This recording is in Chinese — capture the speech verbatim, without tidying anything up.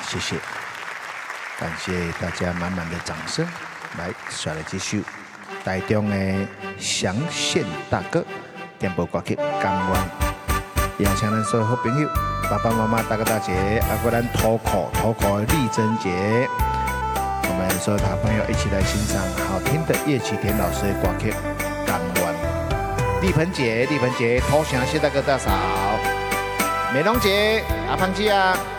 谢谢，感谢大家满满的掌声。来，再来这首台中的祥宪大哥点播歌曲《甘愿》，也请咱所有好朋友、爸爸妈妈、大哥大姐，还有咱土口土口的丽珍姐，我们所有的好朋友一起来欣赏好听的叶启田老师的歌曲《甘愿》。丽盆姐，丽盆姐，土城谢大哥大嫂，美龙姐，阿胖姐啊。